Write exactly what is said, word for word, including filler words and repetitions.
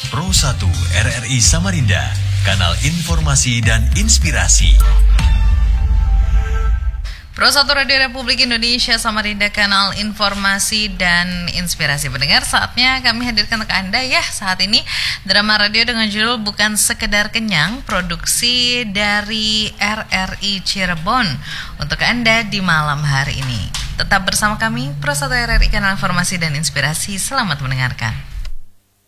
Pro satu R R I Samarinda, kanal informasi dan inspirasi. Pro satu Radio Republik Indonesia Samarinda, kanal informasi dan inspirasi. Pendengar, saatnya kami hadirkan ke Anda ya saat ini drama radio dengan judul Bukan Sekedar Kenyang, produksi dari R R I Cirebon untuk Anda di malam hari ini. Tetap bersama kami, Pro satu R R I, kanal informasi dan inspirasi. Selamat mendengarkan.